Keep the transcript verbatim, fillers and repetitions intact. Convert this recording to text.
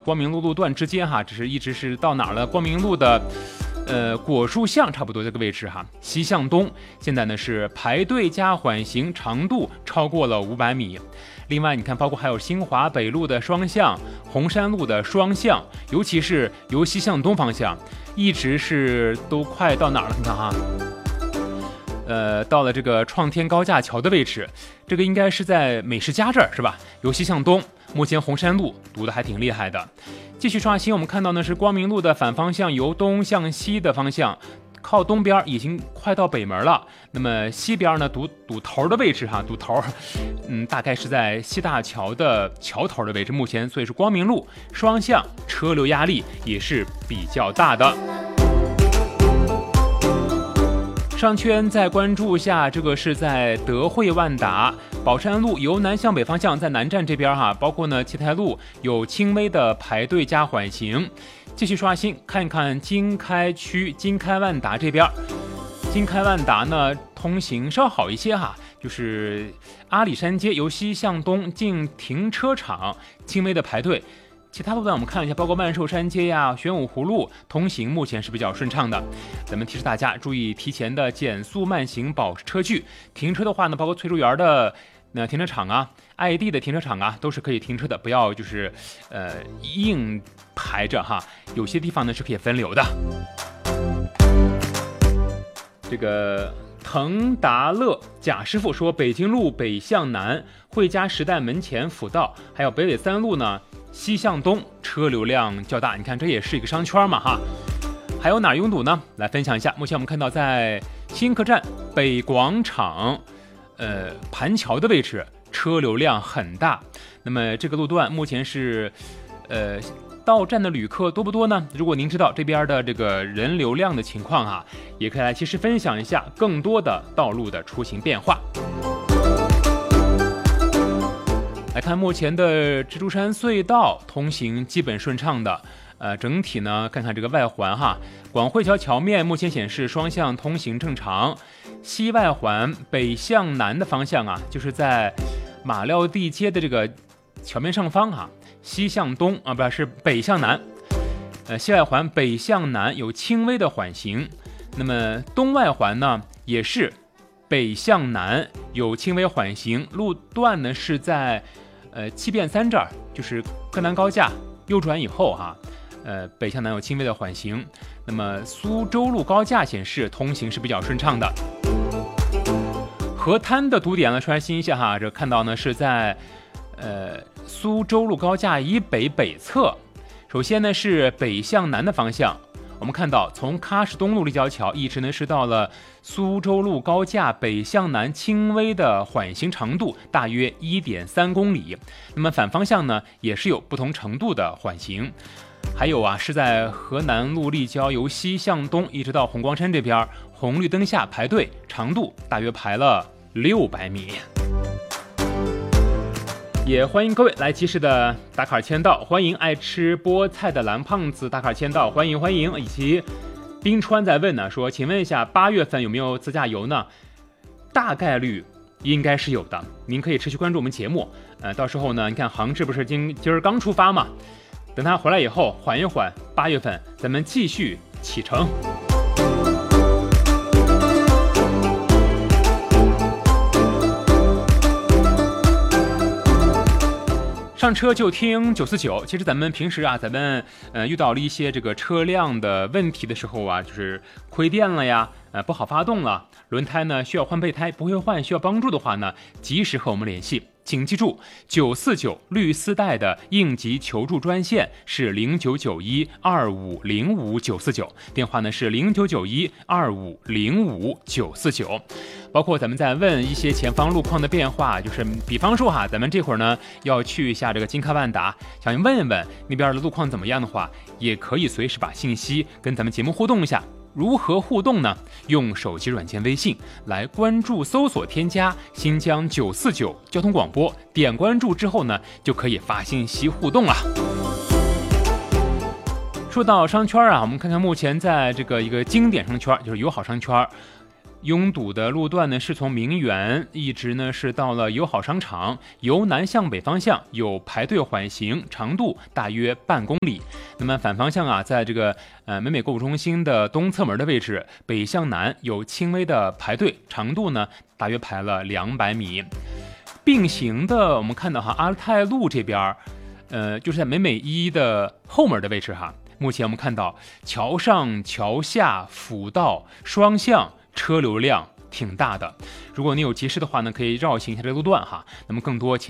光明路路段之间哈，只是一直是到哪儿了？光明路的呃果树巷差不多这个位置哈，西向东，现在呢是排队加缓行，长度超过了五百米。另外，你看，包括还有新华北路的双向、红山路的双向，尤其是由西向东方向，一直是都快到哪儿了？你看哈，呃，到了这个创天高架桥的位置，这个应该是在美食家这儿是吧？由西向东，目前红山路堵得还挺厉害的。继续刷新，我们看到呢是光明路的反方向，由东向西的方向。靠东边已经快到北门了，那么西边呢堵堵头的位置哈，堵头，嗯，大概是在西大桥的桥头的位置。目前所以是光明路双向车流压力也是比较大的。上圈再关注一下，这个是在德惠万达宝山路由南向北方向，在南站这边哈，包括呢七台路有轻微的排队加缓行。继续刷新，看一看经开区经开万达这边，经开万达呢通行稍好一些哈，就是阿里山街由西向东进停车场轻微的排队。其他路段我们看一下，包括万寿山街呀、玄武湖路通行目前是比较顺畅的。咱们提示大家注意提前的减速慢行，保持车距。停车的话呢，包括翠竹园的那停车场啊、I D 的停车场啊，都是可以停车的，不要就是呃硬排着哈。有些地方呢是可以分流的。这个滕达乐贾师傅说，北京路北向南，汇佳时代门前辅道，还有北纬三路呢西向东，车流量较大。你看这也是一个商圈嘛哈。还有哪儿拥堵呢？来分享一下。目前我们看到在新客站北广场呃盘桥的位置车流量很大。那么这个路段目前是呃到站的旅客多不多呢？如果您知道这边的这个人流量的情况啊，也可以来其实分享一下更多的道路的出行变化。来看目前的蜘蛛山隧道通行基本顺畅的，呃，整体呢看看这个外环哈，广汇桥桥面目前显示双向通行正常，西外环北向南的方向啊，就是在马料地街的这个桥面上方哈，西向东啊，不是北向南，呃，西外环北向南有轻微的缓行，那么东外环呢也是北向南有轻微缓行，路段呢是在呃七变三这儿，就是柯南高架右转以后哈，呃北向南有轻微的缓行。那么苏州路高架显示通行是比较顺畅的。河滩的堵点呢刷新一下哈，这看到呢是在呃苏州路高架以北北侧，首先呢是北向南的方向。我们看到，从喀什东路立交桥一直呢是到了苏州路高架北向南轻微的缓行长度大约 一点三公里，那么反方向呢也是有不同程度的缓行。还有啊，是在河南路立交由西向东一直到红光山这边，红绿灯下排队，长度大约排了六百米。也欢迎各位来及时的打卡签到，欢迎爱吃菠菜的蓝胖子打卡签到，欢迎欢迎。以及冰川在问呢，说请问一下八月份有没有自驾游呢？大概率应该是有的，您可以持续关注我们节目，呃，到时候呢，你看杭志不是今今儿刚出发嘛，等他回来以后缓一缓，八月份咱们继续启程。上车就听九四九。其实咱们平时啊，咱们呃遇到了一些这个车辆的问题的时候啊，就是亏电了呀，呃不好发动了，轮胎呢需要换备胎，不会换需要帮助的话呢，及时和我们联系。请记住，九四九绿丝带的应急求助专线是零九九一二五零五九四九，电话呢是零九九一二五零五九四九。包括咱们在问一些前方路况的变化，就是比方说哈，咱们这会儿呢要去一下这个金喀万达，想问一问那边的路况怎么样的话，也可以随时把信息跟咱们节目互动一下。如何互动呢？用手机软件微信来关注搜索添加新疆九四九交通广播，点关注之后呢，就可以发信息互动了。说到商圈啊，我们看看目前在这个一个经典商圈，就是友好商圈， 拥堵的路段呢，是从明园一直呢是到了友好商场，由南向北方向有排队缓行，长度大约半公里。那么反方向啊，在这个呃美美购物中心的东侧门的位置，北向南有轻微的排队，长度呢大约排了两百米。并行的，我们看到哈，阿泰路这边，呃，就是在美美一的后门的位置哈。目前我们看到桥上、桥下、辅道双向。车流量挺大的，如果你有急事的话呢，可以绕行一下这个路段哈。那么更多